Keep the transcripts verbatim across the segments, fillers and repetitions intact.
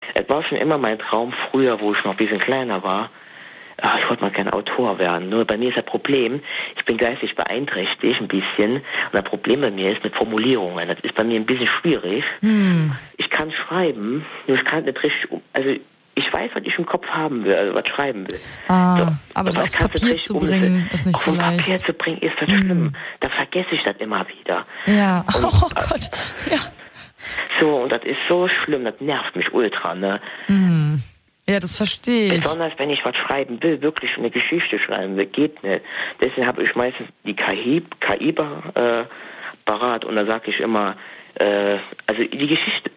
Es war schon immer mein Traum früher, wo ich noch ein bisschen kleiner war. Ach, ich wollte mal gerne Autor werden. Nur bei mir ist das Problem, ich bin geistig beeinträchtigt ein bisschen. Und das Problem bei mir ist mit Formulierungen. Das ist bei mir ein bisschen schwierig. Hm. Ich kann schreiben, nur ich kann nicht richtig, also ich weiß, was ich im Kopf haben will, also was schreiben will. Ah, so, aber das auf Papier zu bringen, ist nicht so leicht. Auf Papier zu bringen ist das hm. schlimm. Da vergesse ich das immer wieder. Ja, und, oh Gott, ja. So, und das ist so schlimm, das nervt mich ultra, ne? Hm. Ja, das verstehe ich. Besonders, wenn ich was schreiben will, wirklich eine Geschichte schreiben will, geht nicht. Deswegen habe ich meistens die K I, K I äh, parat und da sage ich immer, äh, also die Geschichte,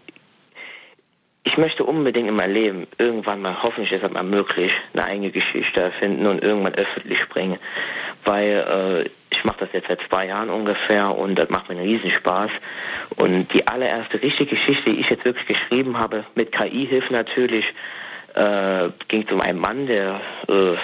ich möchte unbedingt in meinem Leben irgendwann mal, hoffentlich ist das mal möglich, eine eigene Geschichte erfinden und irgendwann öffentlich bringen. Weil äh, ich mache das jetzt seit zwei Jahren ungefähr und das macht mir einen Riesenspaß. Und die allererste richtige Geschichte, die ich jetzt wirklich geschrieben habe, mit K I-Hilfe natürlich, äh, ging es um einen Mann, der äh,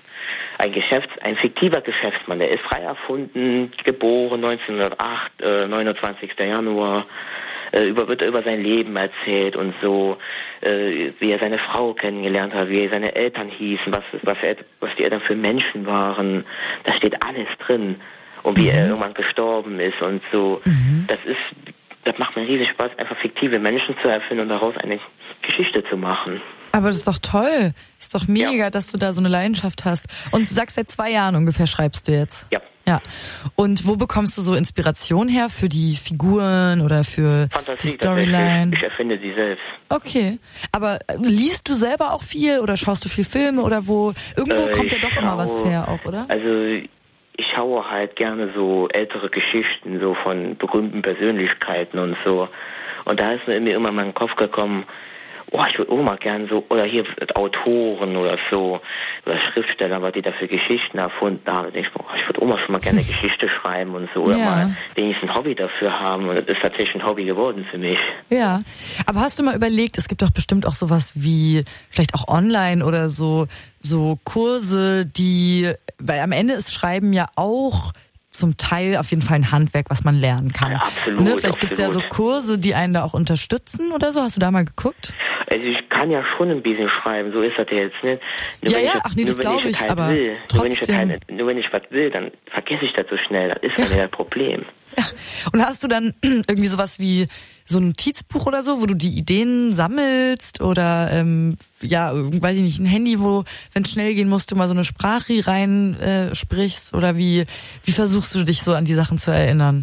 ein Geschäfts-, ein fiktiver Geschäftsmann, der ist frei erfunden, geboren neunzehnhundertacht, äh, neunundzwanzigster Januar, äh, über, wird er über sein Leben erzählt und so, äh, wie er seine Frau kennengelernt hat, wie seine Eltern hießen, was, was, er, was die Eltern für Menschen waren, da steht alles drin. Und wie mhm. er irgendwann gestorben ist und so. Mhm. Das ist, das macht mir riesig Spaß, einfach fiktive Menschen zu erfinden und daraus eine Geschichte zu machen. Aber das ist doch toll. Ist doch mega, ja. dass du da so eine Leidenschaft hast. Und du sagst, seit zwei Jahren ungefähr schreibst du jetzt. Ja. Ja. Und wo bekommst du so Inspiration her für die Figuren oder für Fantasie, die Storyline? Ich erfinde sie selbst. Okay. Aber liest du selber auch viel oder schaust du viel Filme oder wo? Irgendwo äh, kommt ja doch schaue, immer was her auch, oder? Also ich schaue halt gerne so ältere Geschichten, so von berühmten Persönlichkeiten und so. Und da ist mir immer in meinen Kopf gekommen, oh, ich würde auch mal gerne so, oder hier Autoren oder so, oder Schriftsteller, was die da für Geschichten erfunden haben. Ich, oh, ich würde auch mal schon mal gerne eine Geschichte schreiben und so, oder ja. mal wenigstens ein Hobby dafür haben. Und das ist tatsächlich ein Hobby geworden für mich. Ja, aber hast du mal überlegt, es gibt doch bestimmt auch sowas wie, vielleicht auch online oder so, so Kurse, die, weil am Ende ist Schreiben ja auch zum Teil auf jeden Fall ein Handwerk, was man lernen kann. Ja, absolut. Ne? Vielleicht gibt es ja so Kurse, die einen da auch unterstützen oder so. Hast du da mal geguckt? Also ich kann ja schon ein bisschen schreiben, so ist das ja jetzt nicht. Nur ja, ja, ich, ach nee, das glaube ich, halt aber will, trotzdem. Nur wenn, ich halt, nur wenn ich was will, dann vergesse ich das so schnell. Das ist ja mir das Problem. Ja. Und hast du dann irgendwie sowas wie so ein Notizbuch oder so, wo du die Ideen sammelst oder ähm, ja, weiß ich nicht, ein Handy, wo, wenn es schnell gehen muss, du mal so eine Sprache rein äh, sprichst oder wie wie versuchst du dich so an die Sachen zu erinnern?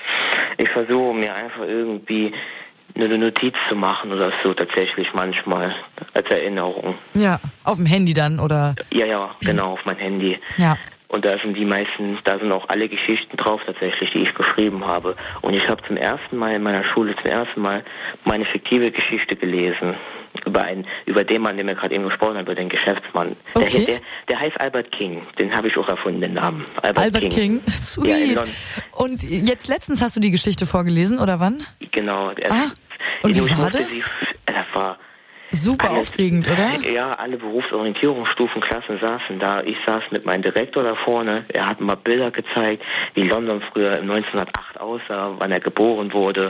Ich versuche mir einfach irgendwie eine Notiz zu machen oder so tatsächlich manchmal als Erinnerung. Ja, auf dem Handy dann oder? Ja, ja, genau, auf mein Handy. Ja. Und da sind die meisten, da sind auch alle Geschichten drauf tatsächlich, die ich geschrieben habe. Und ich habe zum ersten Mal in meiner Schule zum ersten Mal meine fiktive Geschichte gelesen. Über einen, über den Mann, den wir gerade eben gesprochen haben, über den Geschäftsmann. Okay. Der, der, der heißt Albert King. Den habe ich auch erfunden, den Namen. Albert, Albert King. King. Sweet. Ja, und jetzt letztens hast du die Geschichte vorgelesen, oder wann? Genau. Der, ah. Und wie war das? Sie, das war super alles, aufregend, oder? Ja, alle Berufsorientierungsstufenklassen saßen da. Ich saß mit meinem Direktor da vorne. Er hat mir mal Bilder gezeigt, wie London früher neunzehnhundertacht aussah, wann er geboren wurde.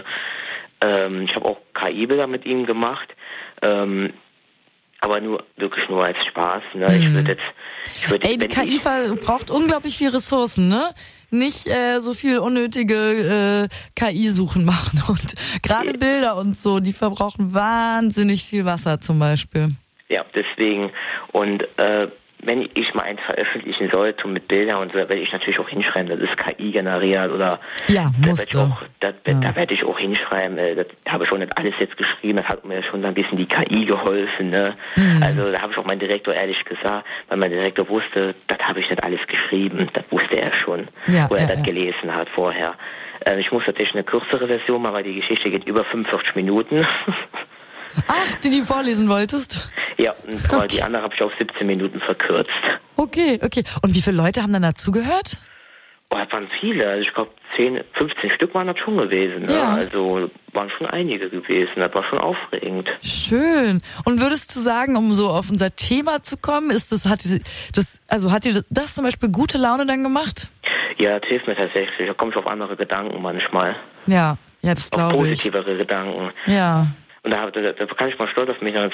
Ähm, ich habe auch K I-Bilder mit ihm gemacht. Ähm, aber nur wirklich nur als Spaß. Ne? Mhm. Ich würde jetzt. Ich würd, Ey, die K I ich, braucht unglaublich viel Ressourcen, ne? Nicht äh, so viel unnötige äh, K I-Suchen machen und gerade ja. Bilder und so, die verbrauchen wahnsinnig viel Wasser zum Beispiel. Ja, deswegen. Und äh, wenn ich mal eins veröffentlichen sollte mit Bildern und so, werde ich natürlich auch hinschreiben, das ist K I generiert oder ja, musst du. Auch, da, ja. da werde ich auch hinschreiben, äh, das habe ich schon nicht alles jetzt geschrieben, das hat mir schon ein bisschen die K I geholfen, ne? Mhm. Also da habe ich auch meinem Direktor ehrlich gesagt, weil mein Direktor wusste, das habe ich nicht alles geschrieben, das wusste er schon, ja, wo er ja, das ja. gelesen hat vorher. Äh, ich muss natürlich eine kürzere Version machen, weil die Geschichte geht über fünfundvierzig Minuten. Ach, die du vorlesen wolltest? Ja, aber okay. Die andere habe ich auf siebzehn Minuten verkürzt. Okay, okay. Und wie viele Leute haben dann dazugehört? Oh, das waren viele. Also ich glaube, zehn, fünfzehn Stück waren das schon gewesen. Ne? Ja. Also waren schon einige gewesen. Das war schon aufregend. Schön. Und würdest du sagen, um so auf unser Thema zu kommen, ist das, hat dir das, also hat dir das zum Beispiel gute Laune dann gemacht? Ja, das hilft mir tatsächlich. Da komme ich auf andere Gedanken manchmal. Ja, ja, das glaube ich. Auf positivere Gedanken. Ja. Und da, da, da kann ich mal stolz auf mich sein.